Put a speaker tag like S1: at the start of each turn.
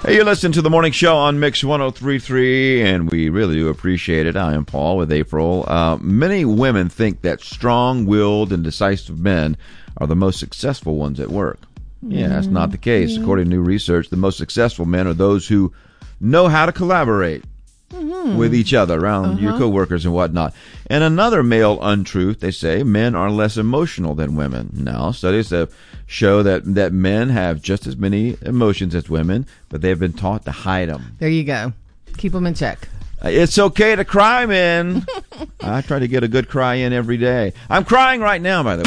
S1: Hey, you're listening to the morning show on Mix 103.3, and we really do appreciate it. I am Paul with April. Many women think that strong-willed and decisive men are the most successful ones at work. Yeah, that's not the case. According to new research, the most successful men are those who know how to collaborate with each other around your coworkers and whatnot. And another male untruth, they say, men are less emotional than women. Now, studies have show that men have just as many emotions as women, but they've been taught to hide them.
S2: There you go. Keep them in check.
S1: It's okay to cry, man. I try to get a good cry in every day. I'm crying right now, by the way.